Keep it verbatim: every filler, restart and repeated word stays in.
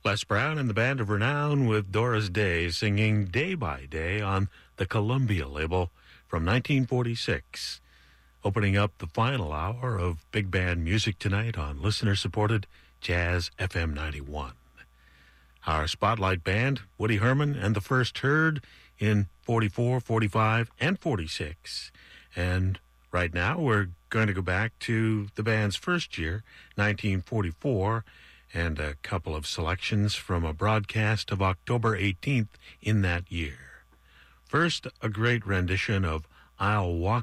Les Brown and the Band of Renown with Doris Day singing Day by Day on the Columbia label from nineteen forty-six. Opening up the final hour of big band music tonight on listener-supported Jazz F M ninety-one. Our spotlight band, Woody Herman and the First Herd in forty-four, forty-five, and forty-six. And right now we're going to go back to the band's first year, nineteen forty-four, and a couple of selections from a broadcast of October eighteenth in that year. First, a great rendition of I'll Walk